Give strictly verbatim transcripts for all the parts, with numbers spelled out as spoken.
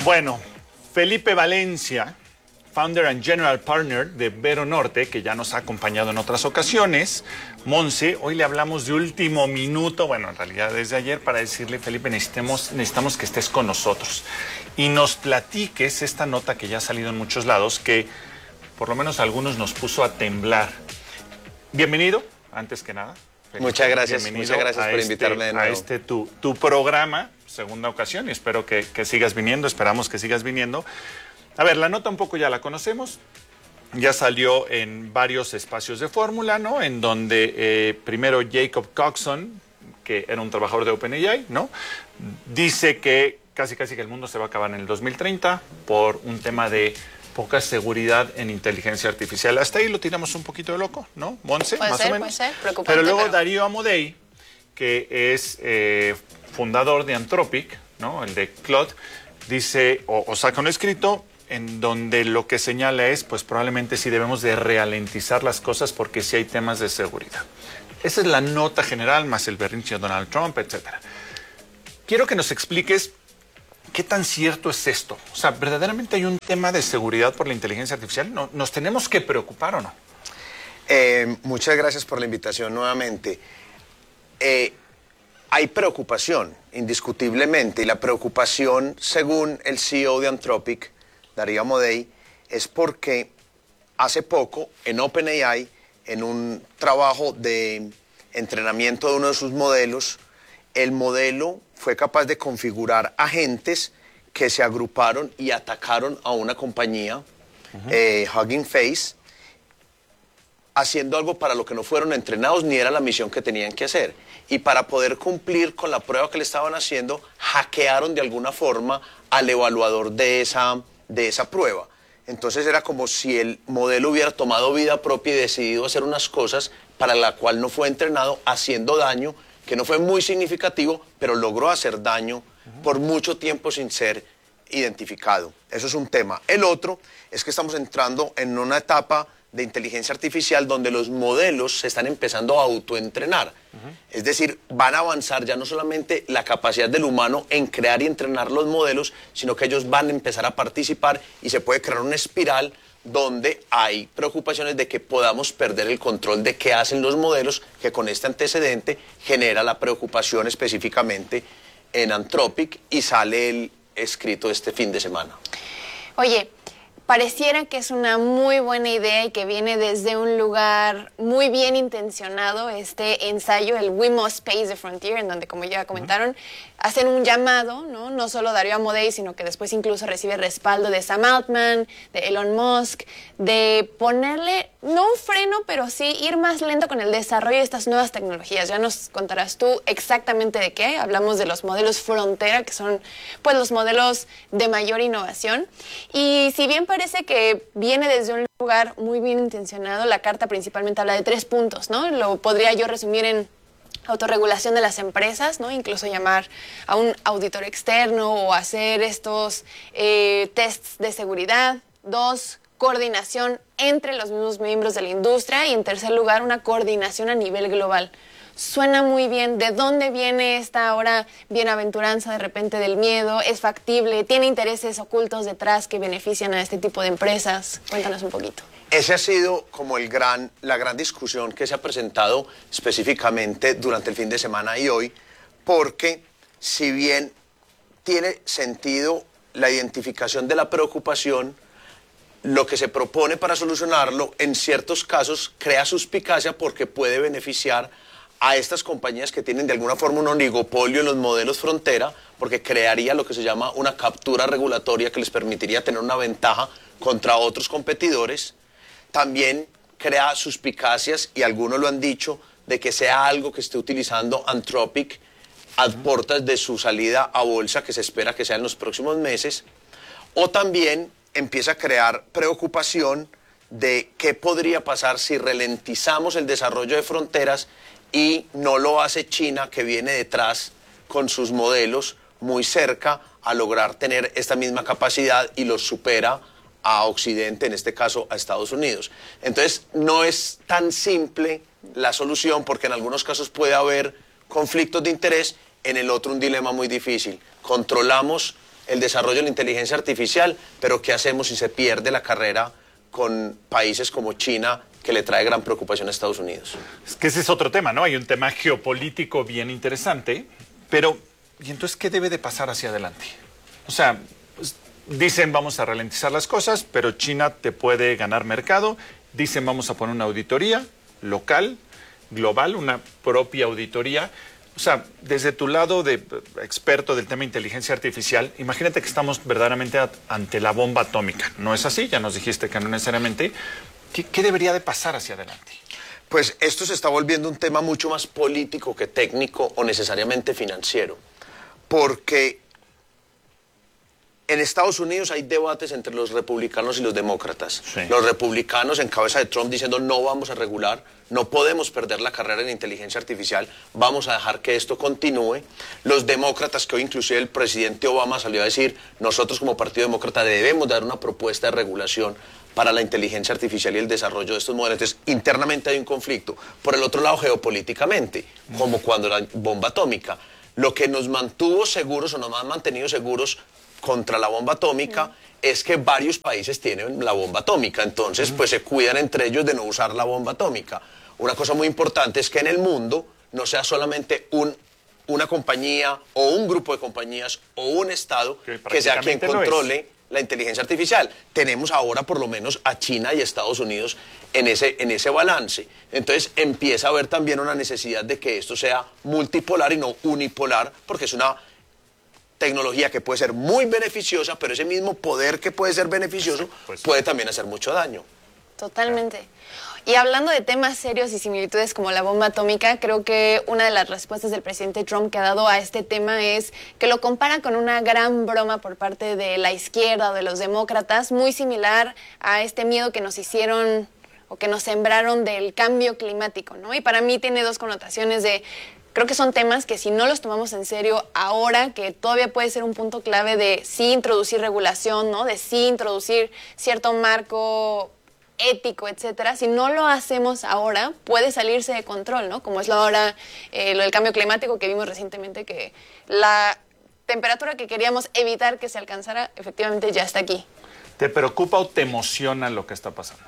Bueno, Felipe Valencia, Founder and General Partner de Vero Norte, que ya nos ha acompañado en otras ocasiones. Monse, hoy le hablamos de último minuto, bueno, en realidad desde ayer, para decirle, Felipe, necesitamos, necesitamos que estés con nosotros y nos platiques esta nota que ya ha salido en muchos lados, que por lo menos a algunos nos puso a temblar. Bienvenido, antes que nada. Felipe, muchas gracias, muchas gracias por este, invitarme de nuevo. A este tu, tu programa, segunda ocasión, y espero que, que sigas viniendo, esperamos que sigas viniendo. A ver, la nota un poco ya la conocemos, ya salió en varios espacios de fórmula, ¿no? En donde eh, primero Jacob Coxon, que era un trabajador de OpenAI, ¿no? Dice que casi casi que el mundo se va a acabar en el dos mil treinta por un tema de poca seguridad en inteligencia artificial. Hasta ahí lo tiramos un poquito de loco, ¿no, Monse? Puede Más ser, o menos. puede ser, preocupante. Pero luego pero... Darío Amodei, que es eh, fundador de Anthropic, ¿no? El de Claude, dice, o, o saca un escrito en donde lo que señala es, pues probablemente sí debemos de ralentizar las cosas porque sí hay temas de seguridad. Esa es la nota general, más el berrinche de Donald Trump, etcétera. Quiero que nos expliques qué tan cierto es esto. O sea, ¿verdaderamente hay un tema de seguridad por la inteligencia artificial? ¿No, ¿Nos tenemos que preocupar o no? Eh, muchas gracias por la invitación nuevamente. Eh, hay preocupación, indiscutiblemente, y la preocupación, según el C E O de Anthropic, Darío Amodei, es porque hace poco en OpenAI, en un trabajo de entrenamiento de uno de sus modelos, el modelo fue capaz de configurar agentes que se agruparon y atacaron a una compañía, uh-huh. eh, Hugging Face, haciendo algo para lo que no fueron entrenados ni era la misión que tenían que hacer. Y para poder cumplir con la prueba que le estaban haciendo, hackearon de alguna forma al evaluador de esa... de esa prueba. Entonces era como si el modelo hubiera tomado vida propia y decidido hacer unas cosas para la cual no fue entrenado, haciendo daño, que no fue muy significativo, pero logró hacer daño uh-huh. por mucho tiempo sin ser identificado. Eso es un tema. El otro es que estamos entrando en una etapa de inteligencia artificial donde los modelos se están empezando a autoentrenar. Uh-huh. Es decir, van a avanzar ya no solamente la capacidad del humano en crear y entrenar los modelos, sino que ellos van a empezar a participar y se puede crear una espiral donde hay preocupaciones de que podamos perder el control de qué hacen los modelos, que con este antecedente genera la preocupación específicamente en Anthropic y sale el escrito este fin de semana. Oye, pareciera que es una muy buena idea y que viene desde un lugar muy bien intencionado, este ensayo, el We Must Pace the Frontier, en donde, como ya comentaron, uh-huh. hacen un llamado, ¿no? No solo Darío Amodei, sino que después incluso recibe respaldo de Sam Altman, de Elon Musk, de ponerle, no un freno, pero sí ir más lento con el desarrollo de estas nuevas tecnologías. Ya nos contarás tú exactamente de qué. Hablamos de los modelos frontera, que son pues los modelos de mayor innovación. Y si bien parece que viene desde un lugar muy bien intencionado, la carta principalmente habla de tres puntos, ¿no? Lo podría yo resumir en autorregulación de las empresas, ¿no? Incluso llamar a un auditor externo o hacer estos eh, tests de seguridad. Dos, coordinación entre los mismos miembros de la industria. Y en tercer lugar, una coordinación a nivel global. Suena muy bien. ¿De dónde viene esta ahora bienaventuranza de repente del miedo? ¿Es factible? ¿Tiene intereses ocultos detrás que benefician a este tipo de empresas? Cuéntanos un poquito. Ese ha sido como el gran, la gran discusión que se ha presentado específicamente durante el fin de semana y hoy, porque si bien tiene sentido la identificación de la preocupación, lo que se propone para solucionarlo en ciertos casos crea suspicacia porque puede beneficiar a estas compañías que tienen de alguna forma un oligopolio en los modelos frontera, porque crearía lo que se llama una captura regulatoria que les permitiría tener una ventaja contra otros competidores. También crea suspicacias, y algunos lo han dicho, de que sea algo que esté utilizando Anthropic a puertas de su salida a bolsa, que se espera que sea en los próximos meses, o también empieza a crear preocupación de qué podría pasar si ralentizamos el desarrollo de fronteras y no lo hace China, que viene detrás con sus modelos muy cerca a lograr tener esta misma capacidad y los supera a Occidente, en este caso a Estados Unidos. Entonces no es tan simple la solución, porque en algunos casos puede haber conflictos de interés, en el otro un dilema muy difícil. Controlamos el desarrollo de la inteligencia artificial, pero ¿qué hacemos si se pierde la carrera con países como China, que le trae gran preocupación a Estados Unidos? Es que ese es otro tema, ¿no? Hay un tema geopolítico bien interesante, pero ¿y entonces qué debe de pasar hacia adelante? O sea, pues, dicen vamos a ralentizar las cosas, pero China te puede ganar mercado, dicen vamos a poner una auditoría local, global, una propia auditoría. O sea, desde tu lado de experto del tema de inteligencia artificial, imagínate que estamos verdaderamente ante la bomba atómica. ¿No es así? Ya nos dijiste que no necesariamente. ¿Qué, qué debería de pasar hacia adelante? Pues esto se está volviendo un tema mucho más político que técnico o necesariamente financiero. Porque en Estados Unidos hay debates entre los republicanos y los demócratas. Sí. Los republicanos en cabeza de Trump diciendo no vamos a regular, no podemos perder la carrera en inteligencia artificial, vamos a dejar que esto continúe. Los demócratas, que hoy inclusive el presidente Obama salió a decir, nosotros como Partido Demócrata debemos dar una propuesta de regulación para la inteligencia artificial y el desarrollo de estos modelos. Entonces, internamente hay un conflicto. Por el otro lado, geopolíticamente, como cuando la bomba atómica. Lo que nos mantuvo seguros o nos ha mantenido seguros contra la bomba atómica mm. es que varios países tienen la bomba atómica, entonces mm. pues se cuidan entre ellos de no usar la bomba atómica. Una cosa muy importante es que en el mundo no sea solamente un, una compañía o un grupo de compañías o un estado que, que sea quien controle la inteligencia artificial. Tenemos ahora por lo menos a China y Estados Unidos en ese, en ese balance. Entonces empieza a haber también una necesidad de que esto sea multipolar y no unipolar, porque es una tecnología que puede ser muy beneficiosa, pero ese mismo poder que puede ser beneficioso pues, puede también hacer mucho daño. Totalmente. Y hablando de temas serios y similitudes como la bomba atómica, creo que una de las respuestas del presidente Trump que ha dado a este tema es que lo compara con una gran broma por parte de la izquierda o de los demócratas, muy similar a este miedo que nos hicieron o que nos sembraron del cambio climático, ¿no? Y para mí tiene dos connotaciones de... Creo que son temas que si no los tomamos en serio ahora, que todavía puede ser un punto clave de sí introducir regulación, ¿no? De sí introducir cierto marco ético, etcétera. Si no lo hacemos ahora, puede salirse de control, ¿no? Como es lo ahora eh, lo del cambio climático que vimos recientemente, que la temperatura que queríamos evitar que se alcanzara, efectivamente ya está aquí. ¿Te preocupa o te emociona lo que está pasando?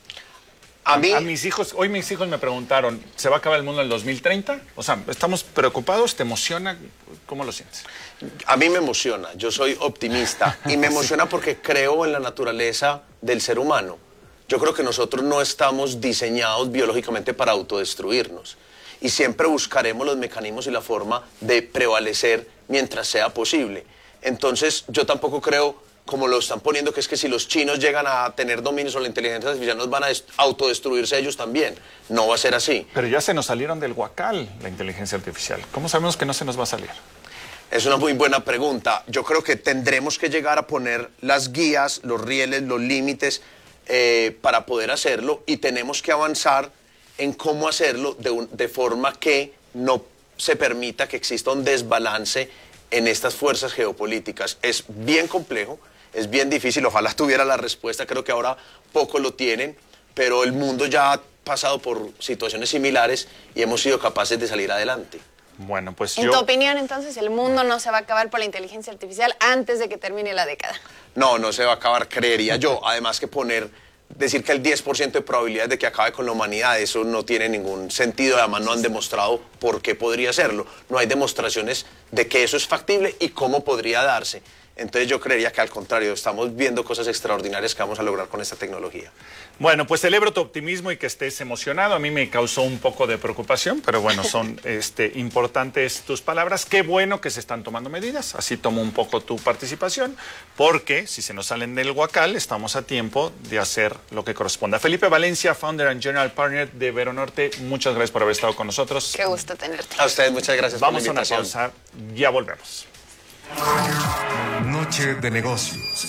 A mí, a mis hijos, hoy mis hijos me preguntaron, ¿se va a acabar el mundo en el dos mil treinta? O sea, ¿estamos preocupados? ¿Te emociona? ¿Cómo lo sientes? A mí me emociona, yo soy optimista y me emociona porque creo en la naturaleza del ser humano. Yo creo que nosotros no estamos diseñados biológicamente para autodestruirnos y siempre buscaremos los mecanismos y la forma de prevalecer mientras sea posible. Entonces, yo tampoco creo, como lo están poniendo, que es que si los chinos llegan a tener dominio sobre la inteligencia artificial nos van a autodestruirse ellos también. No va a ser así. Pero ya se nos salieron del huacal la inteligencia artificial. ¿Cómo sabemos que no se nos va a salir? Es una muy buena pregunta. Yo creo que tendremos que llegar a poner las guías, los rieles, los límites eh, para poder hacerlo y tenemos que avanzar en cómo hacerlo de, un, de forma que no se permita que exista un desbalance en estas fuerzas geopolíticas. Es bien complejo. Es bien difícil, ojalá tuviera la respuesta, creo que ahora pocos lo tienen, pero el mundo ya ha pasado por situaciones similares y hemos sido capaces de salir adelante. Bueno, pues en yo... tu opinión, entonces, ¿el mundo no se va a acabar por la inteligencia artificial antes de que termine la década? No, no se va a acabar, creería yo. Además que poner, decir que el diez por ciento de probabilidades de que acabe con la humanidad, eso no tiene ningún sentido. Además no han demostrado por qué podría serlo. No hay demostraciones de que eso es factible y cómo podría darse. Entonces yo creería que al contrario, estamos viendo cosas extraordinarias que vamos a lograr con esta tecnología. Bueno, pues celebro tu optimismo y que estés emocionado. A mí me causó un poco de preocupación, pero bueno, son este, importantes tus palabras. Qué bueno que se están tomando medidas. Así tomo un poco tu participación, porque si se nos salen del huacal, estamos a tiempo de hacer lo que corresponda. Felipe Valencia, Founder and General Partner de Vero Norte, muchas gracias por haber estado con nosotros. Qué gusto tenerte. A ustedes, muchas gracias Vamos por la invitación. Vamos a una pausa, ya volvemos. Noche de negocios.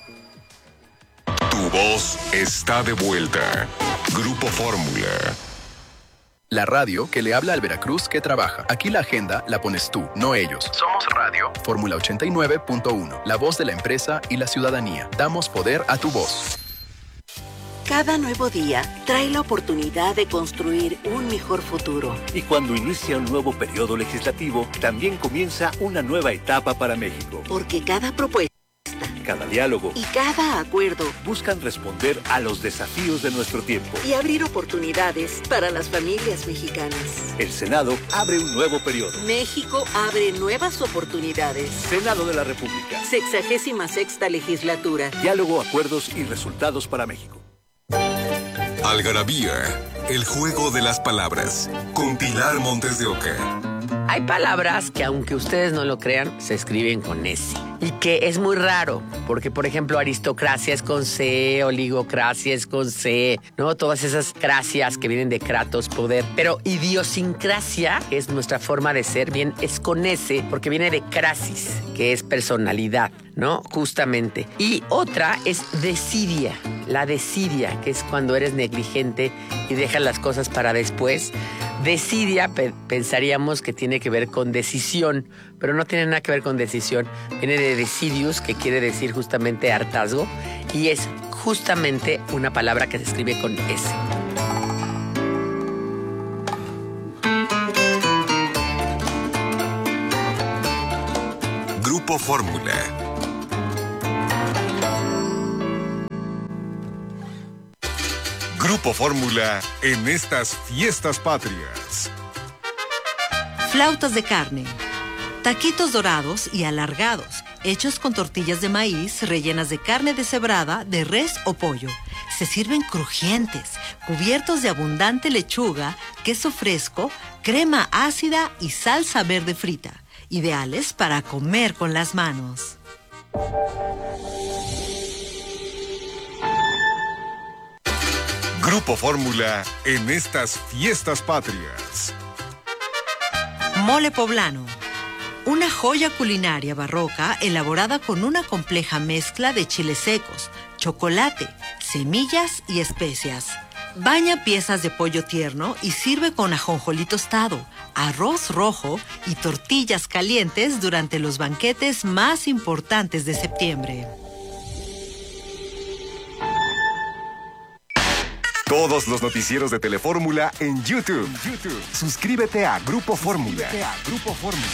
Tu voz está de vuelta. Grupo Fórmula. La radio que le habla al Veracruz que trabaja. Aquí la agenda la pones tú, no ellos. Somos radio. Fórmula ochenta y nueve punto uno. La voz de la empresa y la ciudadanía. Damos poder a tu voz. Cada nuevo día trae la oportunidad de construir un mejor futuro. Y cuando inicia un nuevo periodo legislativo, también comienza una nueva etapa para México. Porque cada propuesta, cada diálogo y cada acuerdo buscan responder a los desafíos de nuestro tiempo y abrir oportunidades para las familias mexicanas. El Senado abre un nuevo periodo. México abre nuevas oportunidades. Senado de la República. Sexagésima sexta legislatura. Diálogo, acuerdos y resultados para México. Algarabía, el juego de las palabras, con Pilar Montes de Oca. Hay palabras que, aunque ustedes no lo crean, se escriben con S. Y que es muy raro, porque, por ejemplo, aristocracia es con C, oligocracia es con C, ¿no? Todas esas cracias que vienen de kratos, poder. Pero idiosincrasia, que es nuestra forma de ser, bien, es con S, porque viene de crasis, que es personalidad, ¿no? Justamente. Y otra es desidia, la desidia, que es cuando eres negligente y dejas las cosas para después. Desidia, pe- pensaríamos que tiene que ver con decisión, pero no tiene nada que ver con decisión. Viene de decidius, que quiere decir justamente hartazgo, y es justamente una palabra que se escribe con S. Grupo Fórmula. Grupo Fórmula en estas fiestas patrias. Flautas de carne, taquitos dorados y alargados, hechos con tortillas de maíz rellenas de carne deshebrada, de res o pollo. Se sirven crujientes, cubiertos de abundante lechuga, queso fresco, crema ácida y salsa verde frita. Ideales para comer con las manos. Grupo Fórmula en estas fiestas patrias. Mole poblano. Una joya culinaria barroca elaborada con una compleja mezcla de chiles secos, chocolate, semillas y especias. Baña piezas de pollo tierno y sirve con ajonjolí tostado, arroz rojo y tortillas calientes durante los banquetes más importantes de septiembre. Todos los noticieros de Telefórmula en YouTube. YouTube. Suscríbete a Grupo Fórmula. Grupo Fórmula.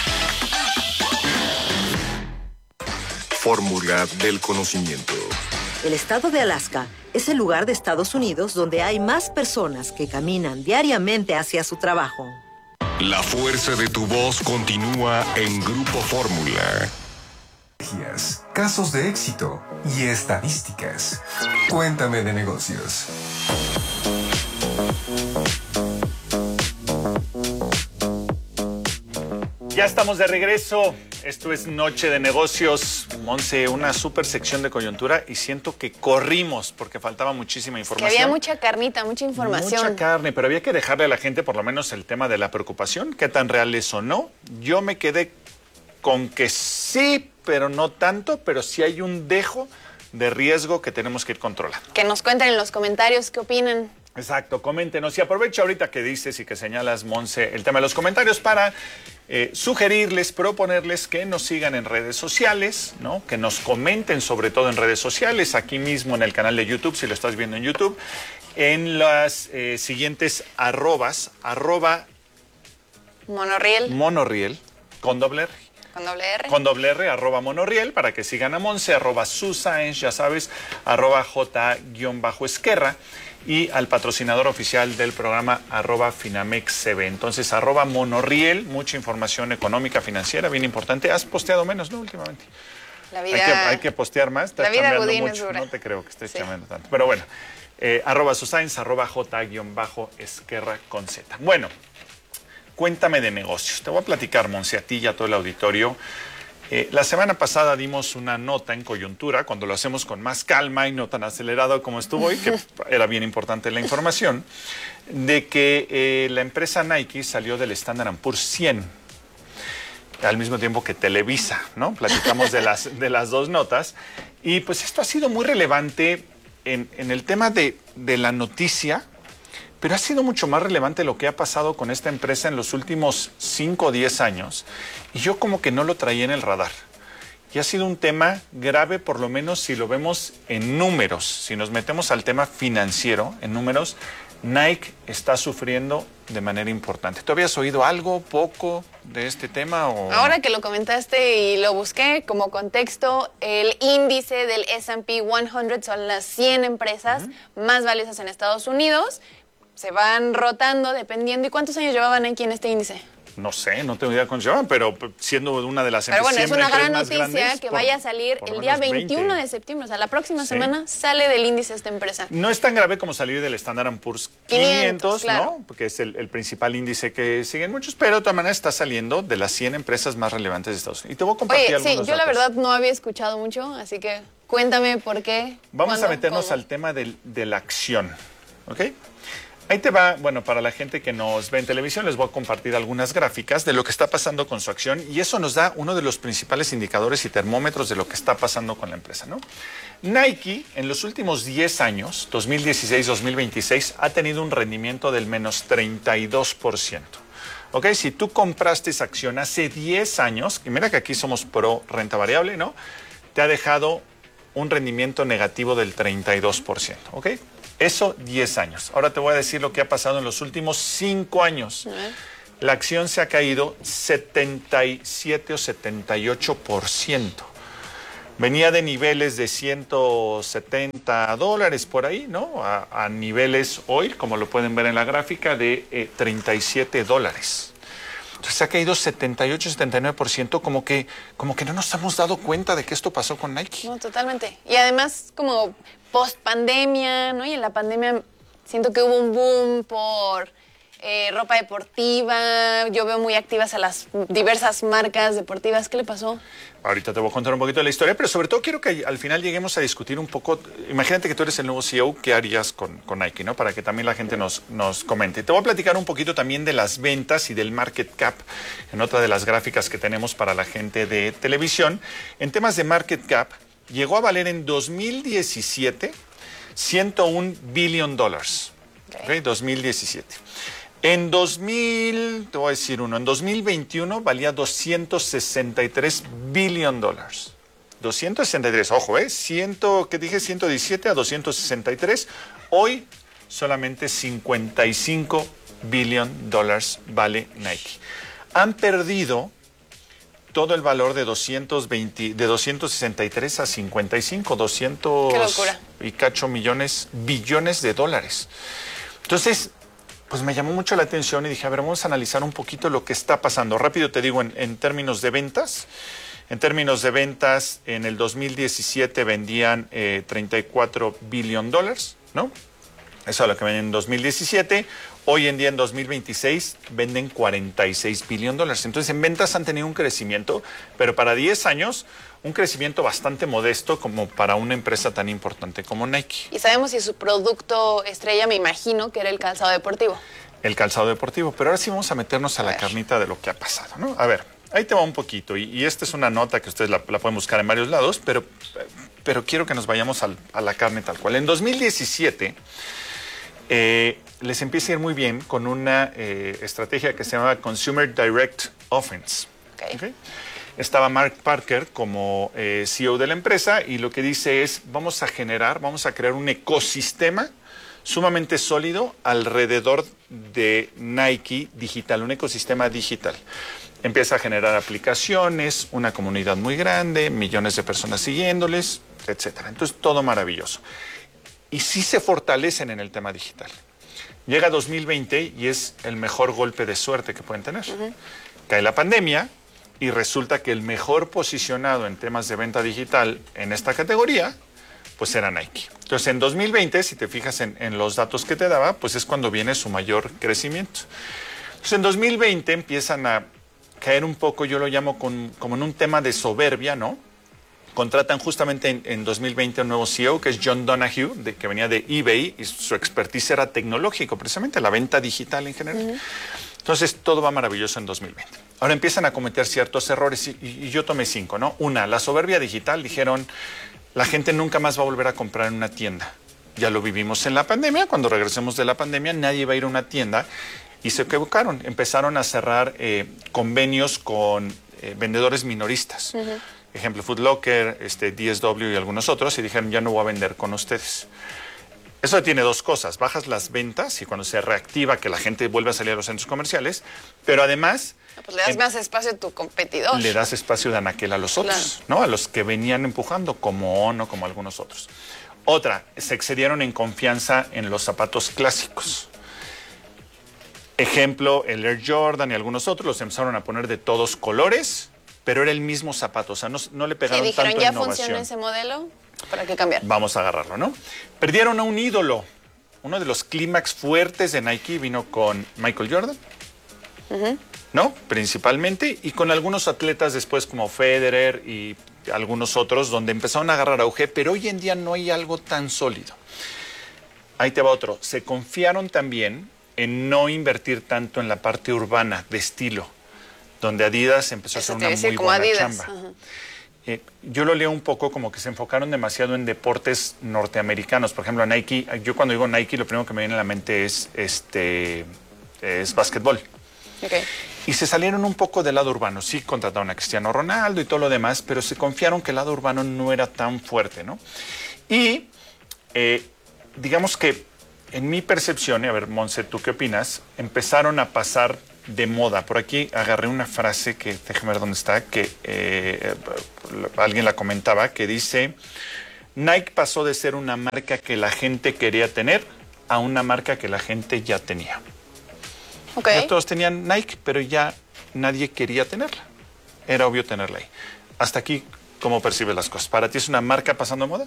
Fórmula del conocimiento. El estado de Alaska es el lugar de Estados Unidos donde hay más personas que caminan diariamente hacia su trabajo. La fuerza de tu voz continúa en Grupo Fórmula. Casos de éxito y estadísticas. Cuéntame de negocios. Ya estamos de regreso. Esto es Noche de Negocios. Monse, una super sección de coyuntura y siento que corrimos porque faltaba muchísima información. Que había mucha carnita, mucha información. Mucha carne, pero había que dejarle a la gente por lo menos el tema de la preocupación, qué tan real es o no. Yo me quedé con que sí, pero no tanto, pero sí hay un dejo de riesgo que tenemos que ir controlando. Que nos cuenten en los comentarios qué opinan. Exacto, coméntenos y aprovecho ahorita que dices y que señalas, Monse, el tema de los comentarios para eh, sugerirles, proponerles que nos sigan en redes sociales, ¿no? Que nos comenten sobre todo en redes sociales, aquí mismo en el canal de YouTube, si lo estás viendo en YouTube, en las eh, siguientes arrobas, arroba Monorriel. Monorriel, con doble R. Con doble R. Con doble R, arroba Monorriel, para que sigan a Monse, arroba Susaens, ya sabes, arroba J-Esquerra, y al patrocinador oficial del programa, arroba Finamex C V. Entonces, arroba Monorriel, mucha información económica, financiera, bien importante. Has posteado menos, ¿no? Últimamente. La vida... Hay que, hay que postear más. Estás la vida chambeando Godín mucho. es dura. No te creo que estés Sí. chambeando tanto. Pero bueno, eh, arroba Susaens, arroba J-Esquerra con Z. Bueno, cuéntame de negocios. Te voy a platicar, Monse, a ti y a todo el auditorio. Eh, la semana pasada dimos una nota en coyuntura, cuando lo hacemos con más calma y no tan acelerado como estuvo hoy, que era bien importante la información, de que eh, la empresa Nike salió del Standard and Poor's cien, al mismo tiempo que Televisa, ¿no? Platicamos de las, de las dos notas. Y pues esto ha sido muy relevante en, en el tema de, de la noticia, pero ha sido mucho más relevante lo que ha pasado con esta empresa en los últimos cinco o diez años. Y yo como que no lo traía en el radar. y ha sido un tema grave, por lo menos si lo vemos en números. Si nos metemos al tema financiero, en números, Nike está sufriendo de manera importante. ¿Tú habías oído algo, poco de este tema? O... Ahora que lo comentaste y lo busqué como contexto, el índice del ese and pe cien son las cien empresas uh-huh. más valiosas en Estados Unidos. Se van rotando dependiendo. ¿Y cuántos años llevaban Nike en este índice? No sé, no tengo idea cuántos llevan, pero siendo una de las pero bueno, es una gran noticia grandes, que vaya a salir el día veintiuno de septiembre, o sea, la próxima sí. semana sale del índice esta empresa. No es tan grave como salir del Standard and Poor's quinientos, claro. ¿no? Porque es el, el principal índice que siguen muchos, pero de todas maneras está saliendo de las cien empresas más relevantes de Estados Unidos. Y te voy a compartir Oye, algunos sí, yo datos. la verdad no había escuchado mucho, así que cuéntame por qué. Vamos cuándo, a meternos cómo. al tema del, de la acción, ¿ok? Ahí te va, bueno, para la gente que nos ve en televisión, les voy a compartir algunas gráficas de lo que está pasando con su acción y eso nos da uno de los principales indicadores y termómetros de lo que está pasando con la empresa, ¿no? Nike, en los últimos diez años, dos mil dieciséis a dos mil veintiséis, ha tenido un rendimiento del menos treinta y dos por ciento. ¿Ok? Si tú compraste esa acción hace diez años, y mira que aquí somos pro renta variable, ¿no? Te ha dejado un rendimiento negativo del treinta y dos por ciento, ¿ok? Eso, diez años. Ahora te voy a decir lo que ha pasado en los últimos cinco años. La acción se ha caído setenta y siete o setenta y ocho por ciento. Venía de niveles de ciento setenta dólares por ahí, ¿no? A, a niveles hoy, como lo pueden ver en la gráfica, de eh, treinta y siete dólares. Entonces se ha caído setenta y ocho, setenta y nueve por ciento, como que, como que no nos hemos dado cuenta de que esto pasó con Nike. No, totalmente. Y además, como post pandemia, ¿no? Y en la pandemia siento que hubo un boom por eh, ropa deportiva. Yo veo muy activas a las diversas marcas deportivas. ¿Qué le pasó? Ahorita te voy a contar un poquito de la historia, pero sobre todo quiero que al final lleguemos a discutir un poco. Imagínate que tú eres el nuevo C E O, ¿qué harías con, con Nike, ¿no? Para que también la gente nos, nos comente. Te voy a platicar un poquito también de las ventas y del market cap, en otra de las gráficas que tenemos para la gente de televisión. En temas de market cap, llegó a valer en dos mil diecisiete ciento un billion dólares. Okay. Okay, dos mil diecisiete. En dos mil, te voy a decir uno, en dos mil veintiuno valía doscientos sesenta y tres billion dólares. doscientos sesenta y tres, ojo, ¿eh? cien, ¿qué dije? ciento diecisiete a doscientos sesenta y tres. Hoy solamente cincuenta y cinco billion dólares vale Nike. Han perdido todo el valor de doscientos veinte, de doscientos sesenta y tres a cincuenta y cinco, doscientos ¡qué locura! Y cacho millones, billones de dólares. Entonces, pues me llamó mucho la atención y dije, a ver, vamos a analizar un poquito lo que está pasando. Rápido te digo, en, en términos de ventas, en términos de ventas, en el dos mil diecisiete vendían eh, treinta y cuatro billion dólares, ¿no? Eso es lo que venden en dos mil diecisiete. Hoy en día, en dos mil veintiséis, venden cuarenta y seis billion dólares. Entonces, en ventas han tenido un crecimiento, pero para diez años, un crecimiento bastante modesto como para una empresa tan importante como Nike. Y sabemos si su producto estrella, me imagino, que era el calzado deportivo. El calzado deportivo. Pero ahora sí vamos a meternos a, a la ver. carnita de lo que ha pasado, ¿no? A ver, ahí te va un poquito. Y, y esta es una nota que ustedes la, la pueden buscar en varios lados, pero, pero quiero que nos vayamos al, a la carne tal cual. En dos mil diecisiete... Eh, les empieza a ir muy bien con una eh, estrategia que se llama Consumer Direct Offense. Okay. ¿Okay? Estaba Mark Parker como eh, C E O de la empresa y lo que dice es, vamos a generar, vamos a crear un ecosistema sumamente sólido alrededor de Nike digital, un ecosistema digital. Empieza a generar aplicaciones, una comunidad muy grande, millones de personas siguiéndoles, etcétera. Entonces, todo maravilloso. Y sí se fortalecen en el tema digital. Llega dos mil veinte y es el mejor golpe de suerte que pueden tener. Uh-huh. Cae la pandemia y resulta que el mejor posicionado en temas de venta digital en esta categoría, pues era Nike. Entonces, en dos mil veinte, si te fijas en, en los datos que te daba, pues es cuando viene su mayor crecimiento. Entonces, en dos mil veinte empiezan a caer un poco, yo lo llamo con, como en un tema de soberbia, ¿no? Contratan justamente en, en dos mil veinte un nuevo C E O, que es John Donahoe, de, que venía de eBay, y su expertise era tecnológico, precisamente la venta digital en general. Uh-huh. Entonces, todo va maravilloso en dos mil veinte. Ahora empiezan a cometer ciertos errores, y, y yo tomé cinco, ¿no? Una, la soberbia digital. Dijeron, la gente nunca más va a volver a comprar en una tienda. Ya lo vivimos en la pandemia. Cuando regresemos de la pandemia, nadie va a ir a una tienda. Y se equivocaron. Empezaron a cerrar eh, convenios con eh, vendedores minoristas. Uh-huh. ejemplo Foot Locker, este, D S W y algunos otros, y dijeron ya no voy a vender con ustedes. Eso tiene dos cosas, bajas las ventas y cuando se reactiva que la gente vuelve a salir a los centros comerciales, pero además... Pues le das en, más espacio a tu competidor. Le das espacio de anaquel a los otros, claro. ¿no? A los que venían empujando, como Ono, como algunos otros. Otra, se excedieron en confianza en los zapatos clásicos. Ejemplo, el Air Jordan y algunos otros los empezaron a poner de todos colores, pero era el mismo zapato, o sea, no, no le pegaron ¿Y dijeron, tanto ya innovación. funciona ese modelo? ¿Para qué cambiar? Vamos a agarrarlo, ¿no? Perdieron a un ídolo. Uno de los clímax fuertes de Nike vino con Michael Jordan, uh-huh. ¿no? Principalmente, y con algunos atletas después como Federer y algunos otros, donde empezaron a agarrar auge, pero hoy en día no hay algo tan sólido. Ahí te va otro. Se confiaron también en no invertir tanto en la parte urbana de estilo, donde Adidas empezó Eso a hacer una muy buena Adidas. chamba. Uh-huh. Eh, yo lo leo un poco como que se enfocaron demasiado en deportes norteamericanos. Por ejemplo, Nike, yo cuando digo Nike, lo primero que me viene a la mente es, este, es básquetbol. Okay. Y se salieron un poco del lado urbano. Sí, contrataron a Cristiano Ronaldo y todo lo demás, pero se confiaron que el lado urbano no era tan fuerte, ¿no? Y eh, digamos que en mi percepción, y a ver, Monse, ¿tú qué opinas? Empezaron a pasar de moda. Por aquí agarré una frase que, déjame ver dónde está, que eh, alguien la comentaba, que dice, Nike pasó de ser una marca que la gente quería tener a una marca que la gente ya tenía. Okay. Ya todos tenían Nike, pero ya nadie quería tenerla. Era obvio tenerla ahí. Hasta aquí, ¿cómo percibes las cosas? ¿Para ti es una marca pasando de moda?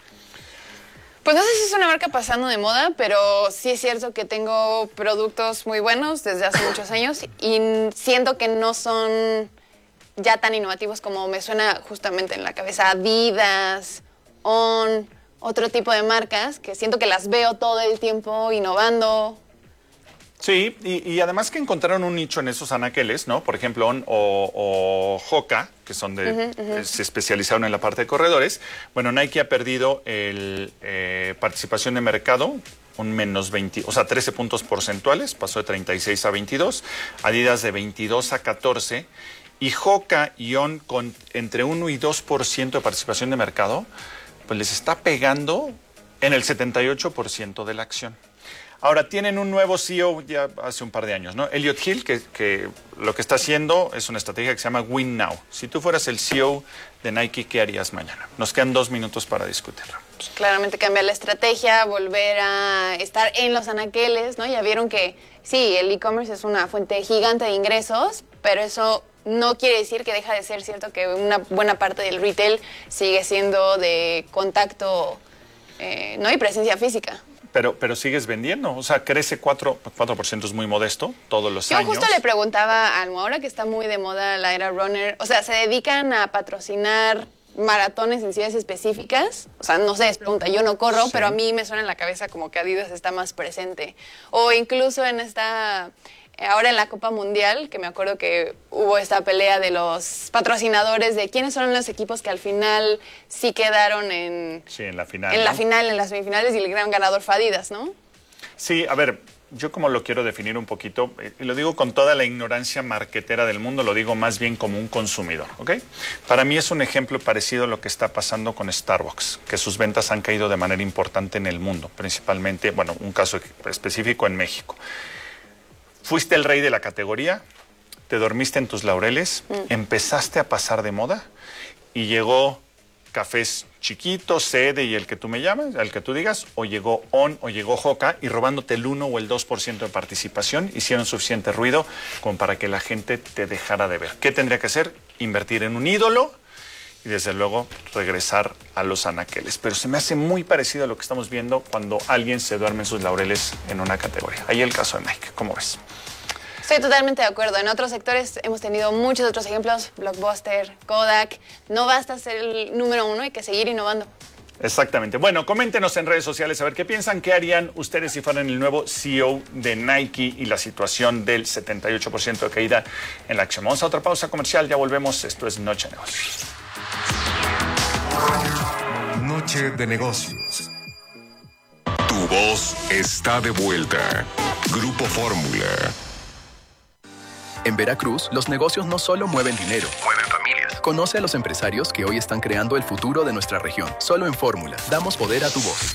Pues no sé si es una marca pasando de moda, pero sí es cierto que tengo productos muy buenos desde hace muchos años y siento que no son ya tan innovativos como me suena justamente en la cabeza Adidas, On, otro tipo de marcas que siento que las veo todo el tiempo innovando. Sí, y, y además que encontraron un nicho en esos anaqueles, ¿no? Por ejemplo, On o, o Hoka, que son de, uh-huh, uh-huh. se especializaron en la parte de corredores. Bueno, Nike ha perdido el eh, participación de mercado, un menos veinte, o sea, trece puntos porcentuales, pasó de treinta y seis a veintidós, Adidas de veintidós a catorce, y Hoka y On con entre uno y dos por ciento de participación de mercado, pues les está pegando en el setenta y ocho por ciento de la acción. Ahora, tienen un nuevo C E O ya hace un par de años, ¿no? Elliot Hill, que, que lo que está haciendo es una estrategia que se llama Win Now. Si tú fueras el C E O de Nike, ¿qué harías mañana? Nos quedan dos minutos para discutirlo. Pues claramente cambiar la estrategia, volver a estar en los anaqueles, ¿no? Ya vieron que sí, el e-commerce es una fuente gigante de ingresos, pero eso no quiere decir que deja de ser cierto que una buena parte del retail sigue siendo de contacto, eh, ¿no? Y presencia física. Pero, pero sigues vendiendo, o sea, crece cuatro por ciento, es muy modesto todos los Yo años. Yo justo le preguntaba a Almo, ahora que está muy de moda la era runner, o sea, ¿se dedican a patrocinar maratones en ciudades específicas? O sea, no sé, es pregunta, yo no corro, sí. Pero a mí me suena en la cabeza como que Adidas está más presente. O incluso en esta... Ahora en la Copa Mundial, que me acuerdo que hubo esta pelea de los patrocinadores de quiénes son los equipos que al final sí quedaron en... Sí, en la final. En ¿no? la final, en las semifinales, y el gran ganador fue Adidas, ¿no? Sí, a ver, yo como lo quiero definir un poquito, y lo digo con toda la ignorancia marquetera del mundo, lo digo más bien como un consumidor, ¿ok? Para mí es un ejemplo parecido a lo que está pasando con Starbucks, que sus ventas han caído de manera importante en el mundo, principalmente, bueno, un caso específico en México. Fuiste el rey de la categoría, te dormiste en tus laureles, mm. empezaste a pasar de moda y llegó Cafés Chiquitos, Sede y el que tú me llamas, el que tú digas, o llegó On o llegó Hoka y robándote el uno o el dos por ciento de participación, hicieron suficiente ruido como para que la gente te dejara de ver. ¿Qué tendría que hacer? Invertir en un ídolo y desde luego regresar a los anaqueles. Pero se me hace muy parecido a lo que estamos viendo cuando alguien se duerme en sus laureles en una categoría. Ahí el caso de Nike, ¿cómo ves? Estoy totalmente de acuerdo. En otros sectores hemos tenido muchos otros ejemplos, Blockbuster, Kodak. No basta ser el número uno, hay que seguir innovando. Exactamente. Bueno, coméntenos en redes sociales a ver qué piensan, qué harían ustedes si fueran el nuevo C E O de Nike y la situación del setenta y ocho por ciento de caída en la acción. Vamos a otra pausa comercial, ya volvemos. Esto es Noche de Negocios. Noche de Negocios. Tu voz está de vuelta. Grupo Fórmula. En Veracruz, los negocios no solo mueven dinero, mueven familias. Conoce a los empresarios que hoy están creando el futuro de nuestra región. Solo en Fórmula, damos poder a tu voz.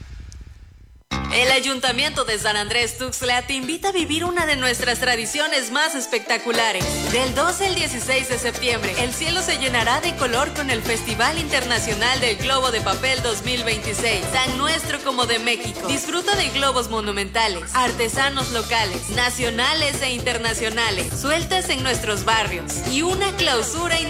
El Ayuntamiento de San Andrés Tuxtla te invita a vivir una de nuestras tradiciones más espectaculares. Del doce al dieciséis de septiembre, el cielo se llenará de color con el Festival Internacional del Globo de Papel dos mil veintiséis, tan nuestro como de México. Disfruta de globos monumentales, artesanos locales, nacionales e internacionales, sueltas en nuestros barrios y una clausura